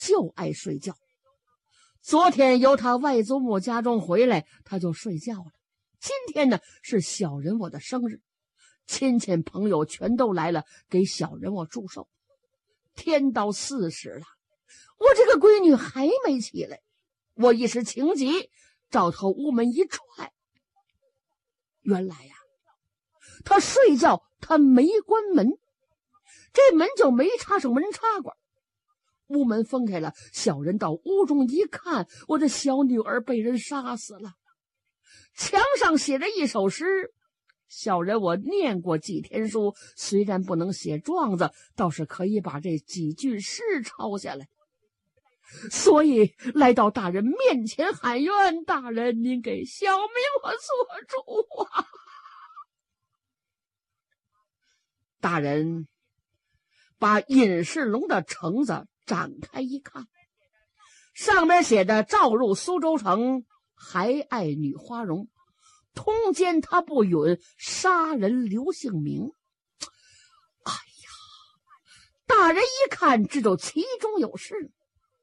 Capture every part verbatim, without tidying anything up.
就爱睡觉。昨天由他外祖母家中回来，他就睡觉了。今天呢是小人我的生日，亲戚朋友全都来了，给小人我祝寿。天到四时了，我这个闺女还没起来，我一时情急，照头屋门一踹。原来呀、啊，他睡觉他没关门，这门就没插上门插管。屋门分开了，小人到屋中一看，我的小女儿被人杀死了。墙上写着一首诗，小人我念过几天书，虽然不能写状子，倒是可以把这几句诗抄下来。所以来到大人面前喊冤，大人您给小民我做主啊！大人把隐士龙的橙子展开一看，上面写着召入苏州城，还爱女花容，通奸他不允，杀人留姓名。哎呀，大人一看知道其中有事，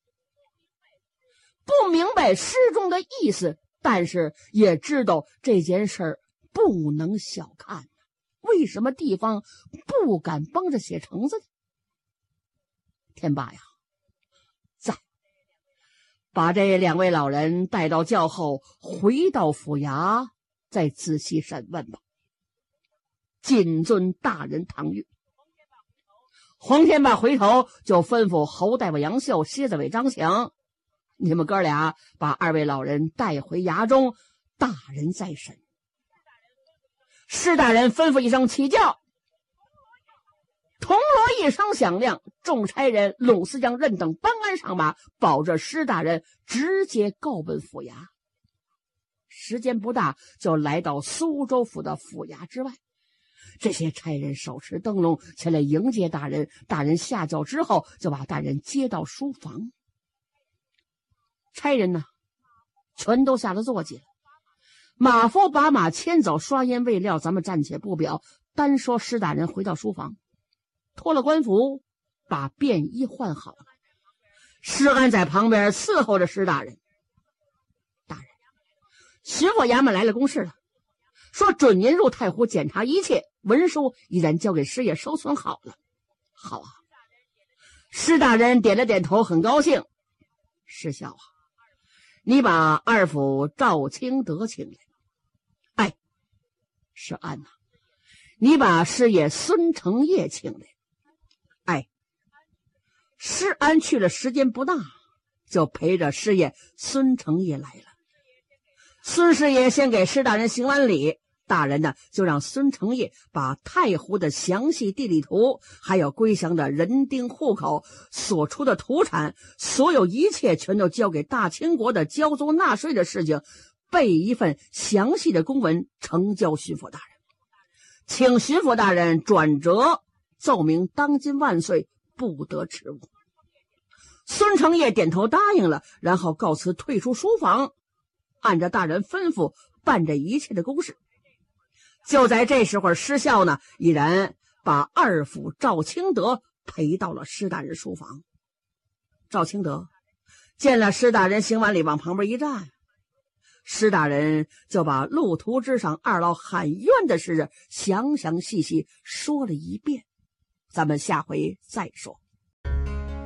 不明白诗中的意思，但是也知道这件事不能小看。为什么地方不敢帮着写橙子呢？天霸呀，在把这两位老人带到轿后，回到府衙，再仔细审问吧。谨遵大人唐谕。黄天霸回头就吩咐侯大夫杨秀、蝎子尾张强，你们哥俩把二位老人带回衙中，大人再审。施大人吩咐一声起轿，铜锣一声响亮，众差人拢司将任等搬鞍上马，保着施大人直接告奔府衙。时间不大，就来到苏州府的府衙之外。这些差人手持灯笼前来迎接大人，大人下轿之后，就把大人接到书房。差人呢，全都下了坐骑了。马夫把马牵走，刷烟未料，咱们暂且不表，单说施大人回到书房，脱了官服，把便衣换好了。施安在旁边伺候着施大人。大人，巡抚衙门来了公事了，说准您入太湖检查一切，文书已然交给师爷收存好了。好啊。施大人点了点头，很高兴。施孝啊，你把二府赵清德请来。哎，施安呐、啊，你把师爷孙承业请来。哎，施安去了时间不大，就陪着师爷孙承业来了。孙师爷先给施大人行完礼，大人呢就让孙承业把太湖的详细地理图，还有归降的人丁户口所出的土产，所有一切全都交给大清国的交租纳税的事情，备一份详细的公文呈交巡抚大人，请巡抚大人转折奏明当今万岁，不得迟误。孙承业点头答应了，然后告辞退出书房，按照大人吩咐办这一切的公事。就在这时候，施孝呢已然把二府赵清德陪到了施大人书房。赵清德见了施大人行完礼，往旁边一站，施大人就把路途之上二老喊冤的事详详细细说了一遍。咱们下回再说。